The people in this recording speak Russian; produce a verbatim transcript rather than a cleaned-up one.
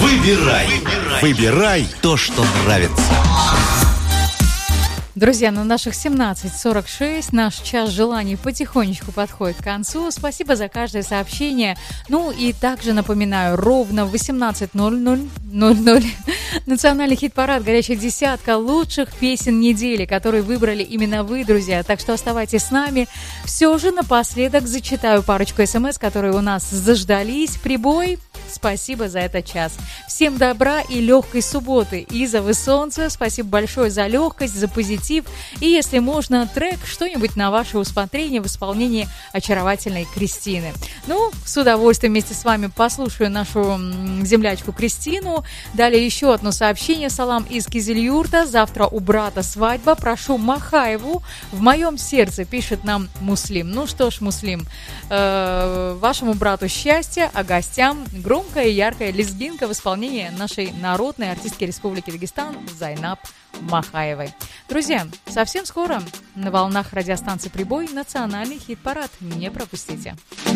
Выбирай. Выбирай то, что нравится. Друзья, на наших семнадцать сорок шесть наш час желаний потихонечку подходит к концу. Спасибо за каждое сообщение. Ну и также напоминаю, ровно в восемнадцать ноль ноль национальный хит-парад «Горячая десятка» лучших песен недели, которые выбрали именно вы, друзья. Так что оставайтесь с нами. Все же напоследок зачитаю парочку смс, которые у нас заждались. Прибой. Спасибо за этот час. Всем добра и легкой субботы. Иза, вы солнце. Спасибо большое за легкость, за позитив. И, если можно, трек, что-нибудь на ваше усмотрение в исполнении очаровательной Кристины. Ну, с удовольствием вместе с вами послушаю нашу землячку Кристину. Далее еще одно сообщение. Салам из Кизильюрта. Завтра у брата свадьба. Прошу Махаеву. В моем сердце, пишет нам Муслим. Ну что ж, Муслим, э, вашему брату счастья, а гостям громкая и яркая лезгинка в исполнении нашей народной артистки Республики Дагестан Зайнаб Махаевой. Друзья, совсем скоро на волнах радиостанции «Прибой» национальный хит-парад. Не пропустите.